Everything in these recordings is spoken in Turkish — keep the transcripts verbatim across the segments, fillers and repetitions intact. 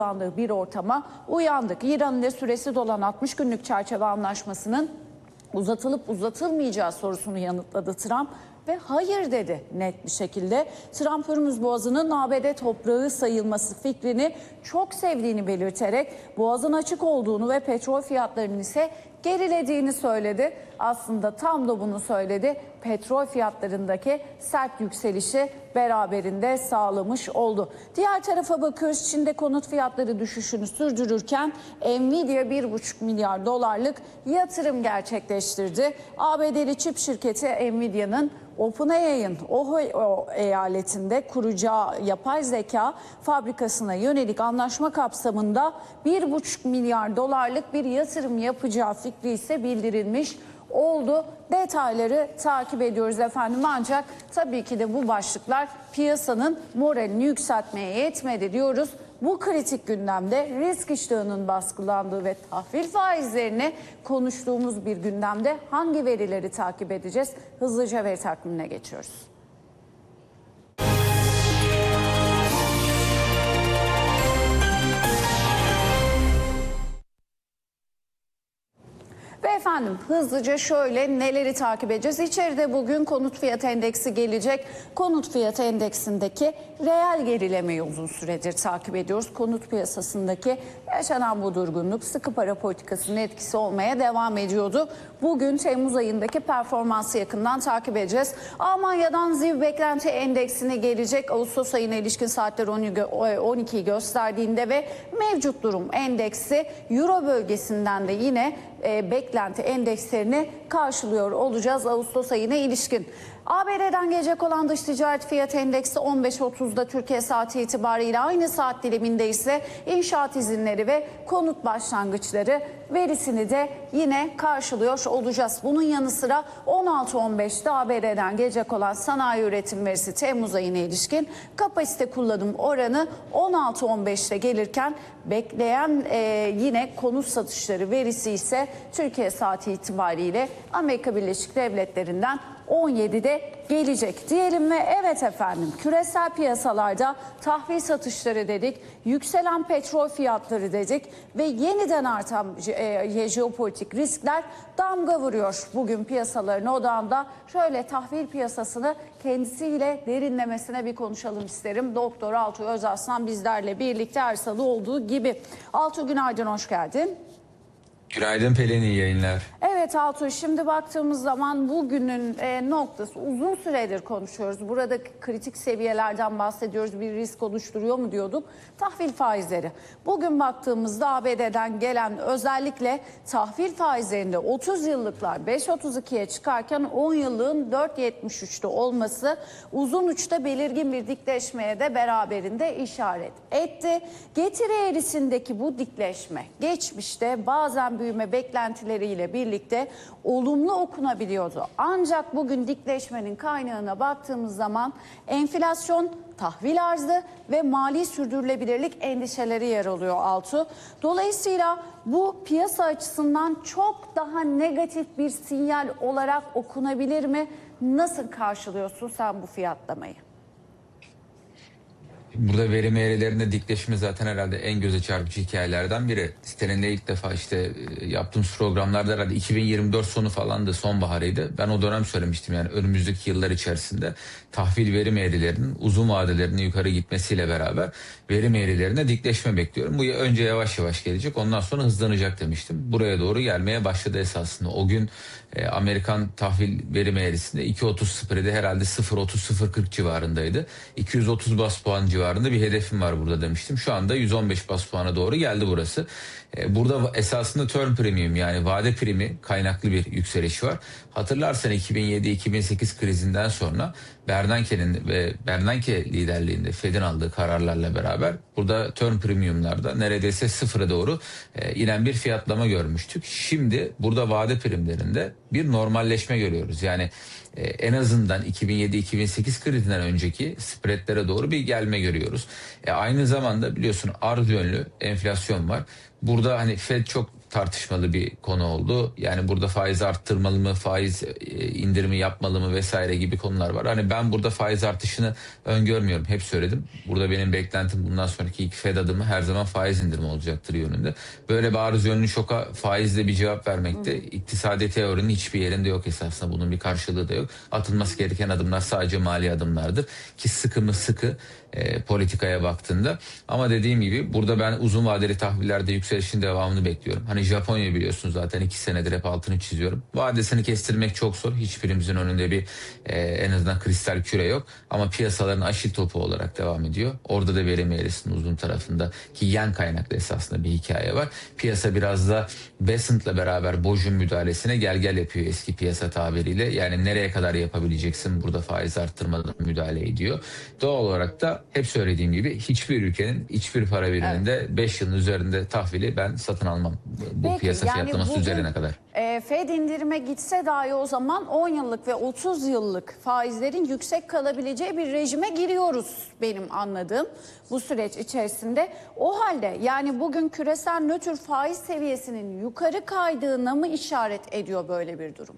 bir ortama uyandık. İran'ın ile süresi dolan altmış günlük çerçeve anlaşmasının uzatılıp uzatılmayacağı sorusunu yanıtladı Trump ve hayır dedi net bir şekilde. Trump, Hürmüz Boğazı'nın A B D toprağı sayılması fikrini çok sevdiğini belirterek Boğaz'ın açık olduğunu ve petrol fiyatlarının ise gerilediğini söyledi. Aslında tam da bunu söyledi. Petrol fiyatlarındaki sert yükselişi beraberinde sağlamış oldu. Diğer tarafa bakıyoruz. Çin'de konut fiyatları düşüşünü sürdürürken Nvidia bir buçuk milyar dolarlık yatırım gerçekleştirdi. A B D'li çip şirketi Nvidia'nın OpenAI'ın Ohio eyaletinde kuracağı yapay zeka fabrikasına yönelik anlaşma kapsamında bir buçuk milyar dolarlık bir yatırım yapacağı fikri ise bildirilmiş oldu. Detayları takip ediyoruz efendim, ancak tabii ki de bu başlıklar piyasanın moralini yükseltmeye yetmedi diyoruz. Bu kritik gündemde risk iştahının baskılandığı ve tahvil faizlerini konuştuğumuz bir gündemde hangi verileri takip edeceğiz? Hızlıca veri takvimine geçiyoruz. Ve efendim hızlıca şöyle neleri takip edeceğiz? İçeride bugün konut fiyat endeksi gelecek. Konut fiyat endeksindeki reel gerilemeyi uzun süredir takip ediyoruz. Konut piyasasındaki yaşanan bu durgunluk sıkı para politikasının etkisi olmaya devam ediyordu. Bugün Temmuz ayındaki performansı yakından takip edeceğiz. Almanya'dan ZİV beklenti endeksini gelecek. Ağustos ayına ilişkin saatler on ikiyi gösterdiğinde ve mevcut durum endeksi Euro bölgesinden de yine e, beklenti endekslerini karşılıyor olacağız Ağustos ayına ilişkin. A B D'den gelecek olan dış ticaret fiyat endeksi on beş otuzda Türkiye saati itibariyle, aynı saat diliminde ise inşaat izinleri ve konut başlangıçları verisini de yine karşılıyor olacağız. Bunun yanı sıra on altı on beşte A B D'den gelecek olan sanayi üretim verisi Temmuz ayına ilişkin kapasite kullanım oranı on altı on beşte gelirken bekleyen e, yine konut satışları verisi ise Türkiye saati itibariyle Amerika Birleşik Devletleri'nden on yedide gelecek diyelim ve evet efendim, küresel piyasalarda tahvil satışları dedik, yükselen petrol fiyatları dedik ve yeniden artan e, jeopolitik riskler damga vuruyor bugün piyasaların odağında. Şöyle tahvil piyasasını kendisiyle derinlemesine bir konuşalım isterim. Doktor Altuğ Özaslan bizlerle birlikte her salı olduğu gibi. Altuğ, günaydın, hoş geldin. Günaydın Pelin, iyi yayınlar. Evet Altuğ, şimdi baktığımız zaman bugünün e, noktası, uzun süredir konuşuyoruz. Burada kritik seviyelerden bahsediyoruz. Bir risk oluşturuyor mu diyorduk. Tahvil faizleri. Bugün baktığımızda A B D'den gelen özellikle tahvil faizlerinde otuz yıllıklar beş otuz ikiye çıkarken on yıllığın dört yetmiş üçte olması uzun uçta belirgin bir dikleşmeye de beraberinde işaret etti. Getiri eğrisindeki bu dikleşme geçmişte bazen büyüme beklentileriyle birlikte olumlu okunabiliyordu. Ancak bugün dikleşmenin kaynağına baktığımız zaman enflasyon, tahvil arzı ve mali sürdürülebilirlik endişeleri yer alıyor Altuğ. Dolayısıyla bu piyasa açısından çok daha negatif bir sinyal olarak okunabilir mi? Nasıl karşılıyorsun sen bu fiyatlamayı? Burada verim eğrilerinde dikleşme zaten herhalde en göze çarpıcı hikayelerden biri. Sitenin ilk defa işte yaptığımız programlarda herhalde iki bin yirmi dört sonu falan da sonbaharıydı. Ben o dönem söylemiştim, yani önümüzdeki yıllar içerisinde tahvil verim eğrilerinin uzun vadelerinin yukarı gitmesiyle beraber verim eğrilerine dikleşme bekliyorum. Bu önce yavaş yavaş gelecek, ondan sonra hızlanacak demiştim. Buraya doğru gelmeye başladı esasında. O gün e, Amerikan tahvil verim eğrisinde iki otuz spreadi herhalde sıfır otuz sıfır kırk civarındaydı. iki yüz otuz bas puan civarında bir hedefim var burada demiştim. Şu anda yüz on beş bas puana doğru geldi burası. Burada esasında term premium, yani vade primi kaynaklı bir yükseliş var. Hatırlarsan iki bin yedi iki bin sekiz krizinden sonra Bernanke'nin ve Bernanke liderliğinde Fed'in aldığı kararlarla beraber burada term premiumlarda neredeyse sıfıra doğru e, inen bir fiyatlama görmüştük. Şimdi burada vade primlerinde bir normalleşme görüyoruz. Yani e, en azından iki bin yedi iki bin sekiz krizinden önceki spreadlere doğru bir gelme görüyoruz. E, aynı zamanda biliyorsun arz yönlü enflasyon var. Burada hani Fed çok tartışmalı bir konu oldu. Yani burada faiz arttırmalı mı, faiz e, indirimi yapmalı mı vesaire gibi konular var. Hani ben burada faiz artışını öngörmüyorum. Hep söyledim. Burada benim beklentim bundan sonraki ilk Fed adımı her zaman faiz indirimi olacaktır yönünde. Böyle bariz yönlü şoka faizle bir cevap vermekte iktisadi teorinin hiçbir yerinde yok esasında. Bunun bir karşılığı da yok. Atılması gereken adımlar sadece mali adımlardır. Ki sıkı mı sıkı e, politikaya baktığında. Ama dediğim gibi burada ben uzun vadeli tahvillerde yükselişin devamını bekliyorum. Hani Japonya biliyorsunuz zaten iki senedir hep altını çiziyorum. Vadesini kestirmek çok zor. Hiçbirimizin önünde bir e, en azından kristal küre yok. Ama piyasaların aşil topu olarak devam ediyor. Orada da verim eğrisinin uzun tarafında ki yen kaynaklı esasında bir hikaye var. Piyasa biraz da Besant'la beraber Boj'un müdahalesine gel gel yapıyor eski piyasa tabiriyle. Yani nereye kadar yapabileceksin burada faiz arttırmadan müdahale ediyor. Doğal olarak da hep söylediğim gibi hiçbir ülkenin hiçbir para biriminde beş yılın üzerinde tahvili ben satın almam. Bu Peki, piyasa yani fiyatlaması bugün, üzerine kadar. E, Fed indirime gitse dahi o zaman on yıllık ve otuz yıllık faizlerin yüksek kalabileceği bir rejime giriyoruz benim anladığım bu süreç içerisinde. O halde yani bugün küresel nötr faiz seviyesinin yukarı kaydığına mı işaret ediyor böyle bir durum?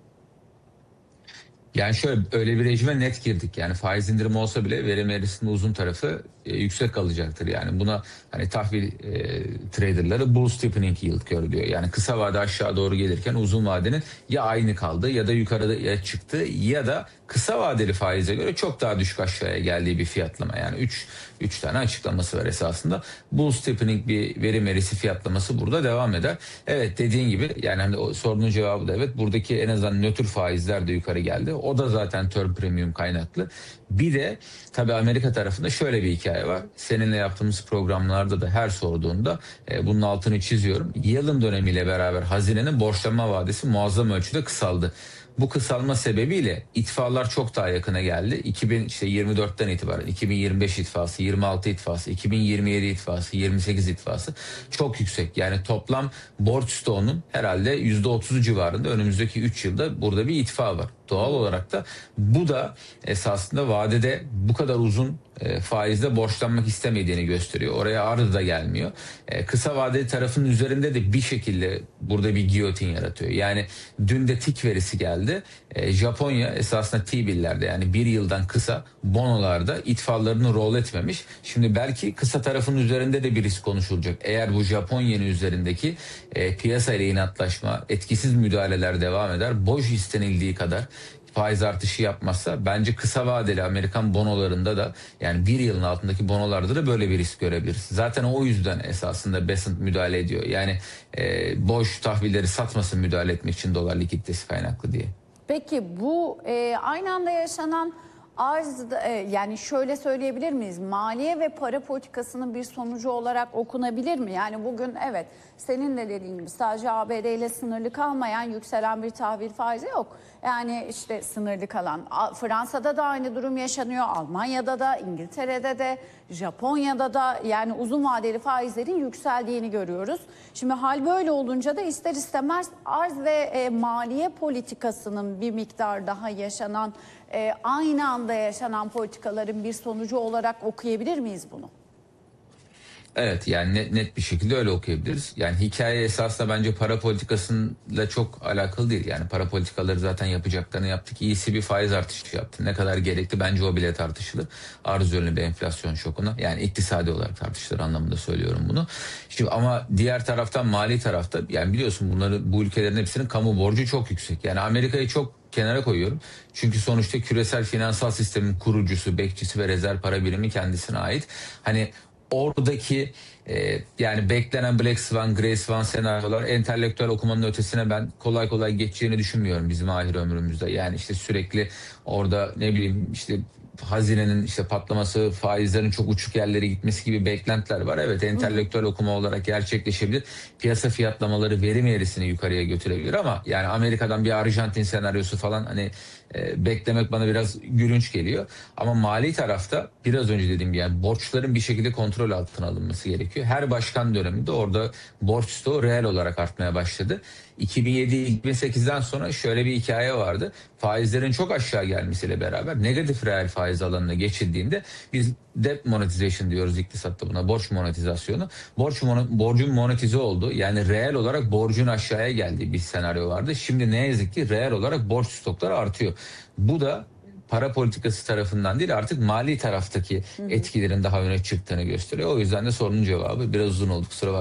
Yani şöyle öyle bir rejime net girdik. Yani faiz indirimi olsa bile verim eğrisinin uzun tarafı e, yüksek kalacaktır. Yani buna hani tahvil e, traderları bull steepening yield curve diyor. Yani kısa vade aşağı doğru gelirken uzun vadenin ya aynı kaldı ya da yukarıya çıktı ya da kısa vadeli faize göre çok daha düşük aşağıya geldiği bir fiyatlama. Yani üç üç tane açıklaması var esasında. Bull steepening bir verim eğrisi fiyatlaması burada devam eder. Evet dediğin gibi yani hani o sorunun cevabı da evet. Buradaki en azından nötr faizler de yukarı geldi. O da zaten term premium kaynaklı. Bir de tabii Amerika tarafında şöyle bir hikaye var. Seninle yaptığımız programlarda da her sorduğunda e, bunun altını çiziyorum. Yılın dönemiyle beraber hazinenin borçlanma vadesi muazzam ölçüde kısaldı. Bu kısalma sebebiyle itfalar çok daha yakına geldi. iki bin yirmi dörtten itibaren iki bin yirmi beş itfası, yirmi altı itfası, iki bin yirmi yedi itfası, yirmi sekiz itfası çok yüksek. Yani toplam borç stoğunun herhalde yüzde otuzu civarında önümüzdeki üç yılda burada bir itfa var. Doğal olarak da bu da esasında vadede bu kadar uzun e, faizle borçlanmak istemediğini gösteriyor. Oraya arz da gelmiyor. E, kısa vadeli tarafının üzerinde de bir şekilde burada bir giyotin yaratıyor. Yani dün de tik verisi geldi. E, Japonya esasında T-billerde yani bir yıldan kısa bonolarda itfallarını rol etmemiş. Şimdi belki kısa tarafın üzerinde de bir risk konuşulacak. Eğer bu Japonya'nın üzerindeki e, piyasa ile inatlaşma, etkisiz müdahaleler devam eder. Boş istenildiği kadar faiz artışı yapmazsa bence kısa vadeli Amerikan bonolarında da yani bir yılın altındaki bonolarda da böyle bir risk görebiliriz. Zaten o yüzden esasında Besant müdahale ediyor. Yani e, boş tahvilleri satmasın müdahale etmek için dolar likiditesi kaynaklı diye. Peki bu e, aynı anda yaşanan arz e, yani şöyle söyleyebilir miyiz? Maliye ve para politikasının bir sonucu olarak okunabilir mi? Yani bugün evet senin de dediğin gibi sadece A B D ile sınırlı kalmayan yükselen bir tahvil faizi yok. Yani işte sınırlı kalan Fransa'da da aynı durum yaşanıyor. Almanya'da da, İngiltere'de de, Japonya'da da yani uzun vadeli faizlerin yükseldiğini görüyoruz. Şimdi hal böyle olunca da ister istemez arz ve e, maliye politikasının bir miktar daha yaşanan e, aynı anda yaşanan politikaların bir sonucu olarak okuyabilir miyiz bunu? Evet yani net, net bir şekilde öyle okuyabiliriz. Yani hikaye esasında bence para politikasıyla çok alakalı değil. Yani para politikaları zaten yapacaklarını yaptık. İyisi bir faiz artışı yaptı. Ne kadar gerekli bence o bile tartışılır. Arz yönlü bir enflasyon şokuna yani iktisadi olarak tartışılır anlamında söylüyorum bunu. Şimdi ama diğer taraftan mali tarafta yani biliyorsun bunları bu ülkelerin hepsinin kamu borcu çok yüksek. Yani Amerika'yı çok kenara koyuyorum. Çünkü sonuçta küresel finansal sistemin kurucusu, bekçisi ve rezerv para birimi kendisine ait. Hani oradaki e, yani beklenen Black Swan, Grey Swan senaryolar entelektüel okumanın ötesine ben kolay kolay geçeceğini düşünmüyorum bizim ahir ömrümüzde. Yani işte sürekli orada ne bileyim işte hazinenin işte patlaması, faizlerin çok uçuk yerlere gitmesi gibi beklentiler var. Evet entelektüel okuma olarak gerçekleşebilir. Piyasa fiyatlamaları verim eğrisini yukarıya götürebilir ama yani Amerika'dan bir Arjantin senaryosu falan hani e, beklemek bana biraz gülünç geliyor. Ama mali tarafta biraz önce dediğim gibi yani borçların bir şekilde kontrol altına alınması gerekiyor. Her başkan döneminde orada borç stoğu reel olarak artmaya başladı. iki bin yedi iki bin sekizden sonra şöyle bir hikaye vardı. Faizlerin çok aşağı gelmesiyle beraber negatif reel faiz alanına geçildiğinde biz debt monetization diyoruz iktisatta buna. Borç monetizasyonu. Borç mon- borcun monetize oldu. Yani reel olarak borcun aşağıya geldiği bir senaryo vardı. Şimdi ne yazık ki reel olarak borç stokları artıyor. Bu da para politikası tarafından değil artık mali taraftaki etkilerin daha öne çıktığını gösteriyor. O yüzden de sorunun cevabı biraz uzun oldu. Kusura bakmayın.